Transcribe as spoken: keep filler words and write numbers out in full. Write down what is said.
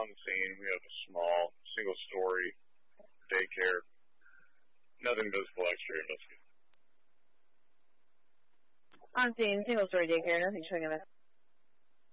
on the scene. We have a small, single-story daycare. Nothing visible exterior. On scene, single-story daycare. Nothing showing of it.